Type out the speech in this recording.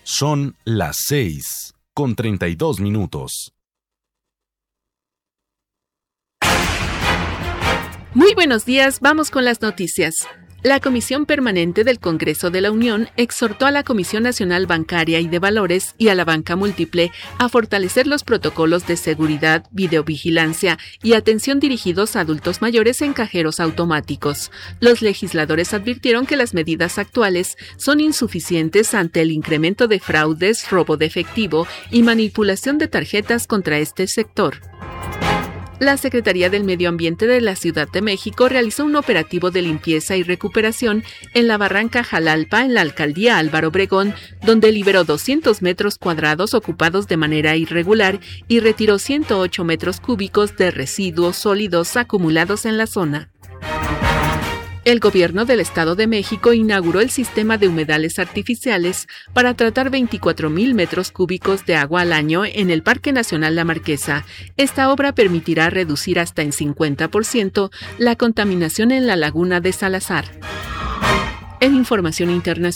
Son las 6:32. Muy buenos días, vamos con las noticias. La Comisión Permanente del Congreso de la Unión exhortó a la Comisión Nacional Bancaria y de Valores y a la banca múltiple a fortalecer los protocolos de seguridad, videovigilancia y atención dirigidos a adultos mayores en cajeros automáticos. Los legisladores advirtieron que las medidas actuales son insuficientes ante el incremento de fraudes, robo de efectivo y manipulación de tarjetas contra este sector. La Secretaría del Medio Ambiente de la Ciudad de México realizó un operativo de limpieza y recuperación en la barranca Jalalpa, en la alcaldía Álvaro Obregón, donde liberó 200 metros cuadrados ocupados de manera irregular y retiró 108 metros cúbicos de residuos sólidos acumulados en la zona. El gobierno del Estado de México inauguró el sistema de humedales artificiales para tratar 24,000 metros cúbicos de agua al año en el Parque Nacional La Marquesa. Esta obra permitirá reducir hasta en 50% la contaminación en la laguna de Salazar. En información internacional,